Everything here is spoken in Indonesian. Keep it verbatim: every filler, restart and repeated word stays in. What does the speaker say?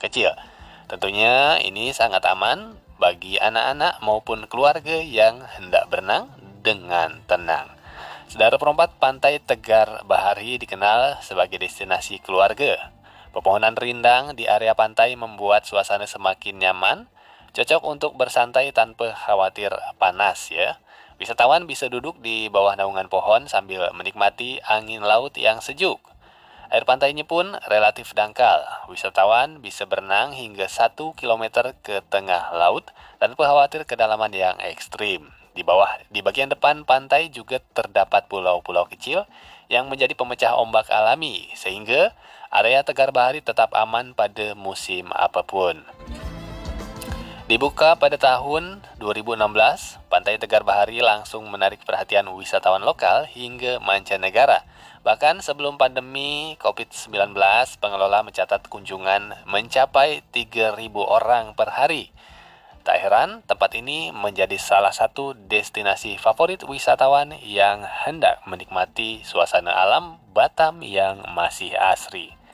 kecil. Tentunya ini sangat aman bagi anak-anak maupun keluarga yang hendak berenang dengan tenang. Saudara perompak, Pantai Tegar Bahari dikenal sebagai destinasi keluarga. Pepohonan rindang di area pantai membuat suasana semakin nyaman, cocok untuk bersantai tanpa khawatir panas ya. Wisatawan bisa duduk di bawah naungan pohon sambil menikmati angin laut yang sejuk. Air pantainya pun relatif dangkal. Wisatawan bisa berenang hingga satu kilometer ke tengah laut tanpa khawatir kedalaman yang ekstrim. Di bawah, di bagian depan pantai juga terdapat pulau-pulau kecil yang menjadi pemecah ombak alami, sehingga area Tegar Bahari tetap aman pada musim apapun. Dibuka pada tahun dua ribu enam belas, Pantai Tegar Bahari langsung menarik perhatian wisatawan lokal hingga mancanegara. Bahkan sebelum pandemi covid sembilan belas, pengelola mencatat kunjungan mencapai tiga ribu orang per hari. Tak heran, tempat ini menjadi salah satu destinasi favorit wisatawan yang hendak menikmati suasana alam Batam yang masih asri.